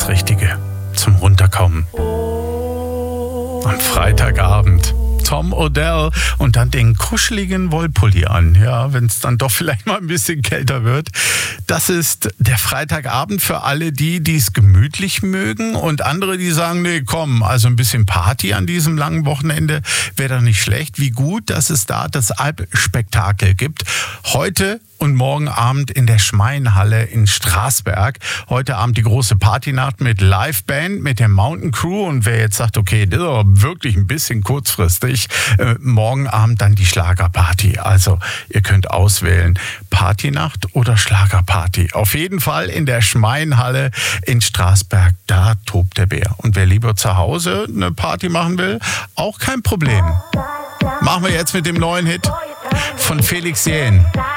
das Richtige zum Runterkommen. Am Freitagabend Tom Odell und dann den kuscheligen Wollpulli an, ja, wenn es dann doch vielleicht mal ein bisschen kälter wird. Das ist der Freitagabend für alle die es gemütlich mögen und andere, die sagen, nee, komm, also ein bisschen Party an diesem langen Wochenende wäre doch nicht schlecht. Wie gut, dass es da das Alpspektakel gibt. Heute und morgen Abend in der Schmeinhalle in Straßberg. Heute Abend die große Partynacht mit Liveband, mit der Mountain Crew. Und wer jetzt sagt, okay, das ist aber wirklich ein bisschen kurzfristig, morgen Abend dann die Schlagerparty. Also ihr könnt auswählen, Partynacht oder Schlagerparty. Auf jeden Fall in der Schmeinhalle in Straßberg, da tobt der Bär. Und wer lieber zu Hause eine Party machen will, auch kein Problem. Machen wir jetzt mit dem neuen Hit von Felix Jähn.